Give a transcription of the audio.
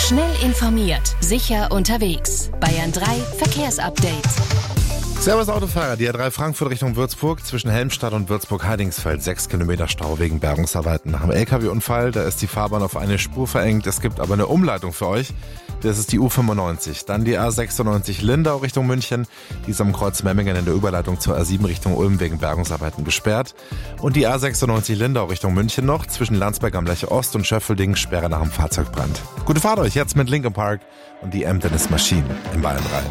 Schnell informiert, sicher unterwegs. Bayern 3 Verkehrsupdate. Servus Autofahrer, die A3 Frankfurt Richtung Würzburg zwischen Helmstadt und Würzburg-Heidingsfeld. 6 Kilometer Stau wegen Bergungsarbeiten nach einem LKW-Unfall. Da ist die Fahrbahn auf eine Spur verengt. Es gibt aber eine Umleitung für euch. Das ist die U95. Dann die A96 Lindau Richtung München. Die ist am Kreuz Memmingen in der Überleitung zur A7 Richtung Ulm wegen Bergungsarbeiten gesperrt. Und die A96 Lindau Richtung München noch zwischen Landsberg am Lech Ost und Schöffelding Sperre nach einem Fahrzeugbrand. Gute Fahrt euch jetzt mit Linkin Park und die Emptiness Machine in Bayern 3.